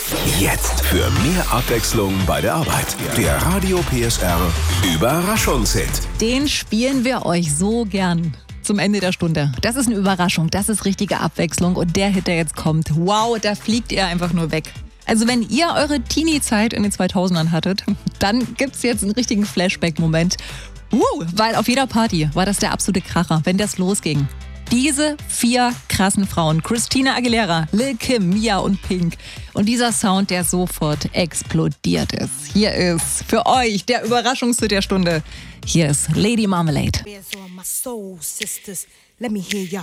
Jetzt für mehr Abwechslung bei der Arbeit. Der Radio PSR Überraschungshit. Den spielen wir euch so gern zum Ende der Stunde. Das ist eine Überraschung, das ist richtige Abwechslung. Und der Hit, der jetzt kommt, wow, da fliegt ihr einfach nur weg. Also wenn ihr eure Teenie-Zeit in den 2000ern hattet, dann gibt's jetzt einen richtigen Flashback-Moment. Weil auf jeder Party war das der absolute Kracher, wenn das losging. Diese 4 krassen Frauen, Christina Aguilera, Lil Kim, Mia und Pink. Und dieser Sound, der sofort explodiert ist. Hier ist für euch der Überraschungshit der Stunde. Hier ist Lady Marmalade. Let me hear ya.